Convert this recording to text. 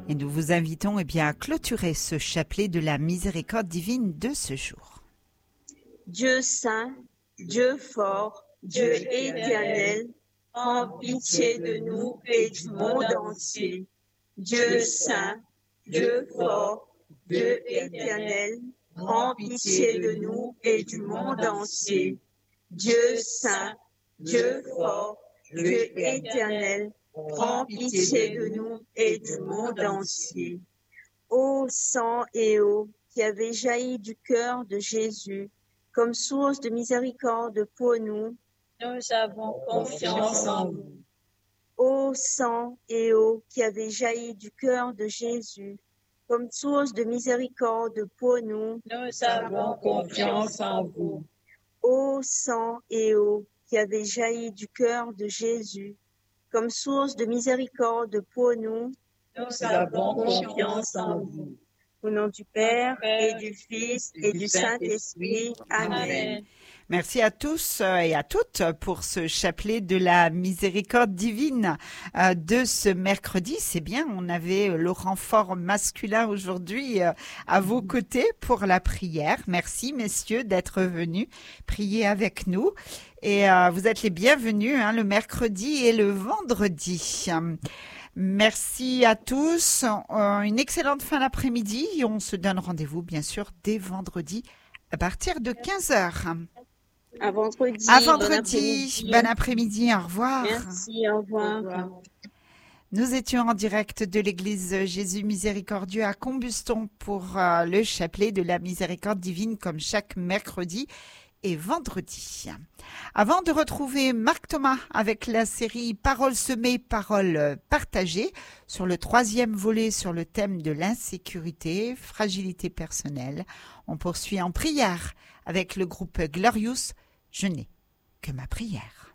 Et nous vous invitons à clôturer ce chapelet de la miséricorde divine de ce jour. Dieu saint, Dieu fort, Dieu éternel, prends pitié de nous et du monde entier. Dieu saint, Dieu fort, Dieu éternel, prends pitié de nous et du monde entier. Dieu saint, Dieu fort, Dieu éternel, prends pitié de nous et du monde entier. Ô sang et eau qui avez jailli du cœur de Jésus, comme source de miséricorde pour nous, nous avons confiance en vous. Ô sang et eau qui avez jailli du cœur de Jésus, comme source de miséricorde pour nous, Nous avons confiance en vous. Ô sang et eau qui avez jailli du cœur de Jésus, comme source de miséricorde pour nous, Nous avons confiance en vous. au nom du Père et du Fils et du Saint-Esprit. Amen. Amen. Merci à tous et à toutes pour ce chapelet de la miséricorde divine de ce mercredi. C'est bien, on avait le renfort masculin aujourd'hui à vos côtés pour la prière. Merci messieurs d'être venus prier avec nous. Et vous êtes les bienvenus le mercredi et le vendredi. Merci à tous. Une excellente fin d'après-midi. On se donne rendez-vous bien sûr dès vendredi à partir de 15h. À vendredi. À vendredi. Bon après-midi. Au revoir. Merci, au revoir. Nous étions en direct de l'église Jésus Miséricordieux à Combuston pour le chapelet de la miséricorde divine comme chaque mercredi et vendredi. Avant de retrouver Marc Thomas avec la série Paroles semées, paroles partagées sur le 3e volet sur le thème de l'insécurité, fragilité personnelle, on poursuit en prière avec le groupe Glorious. Je n'ai que ma prière.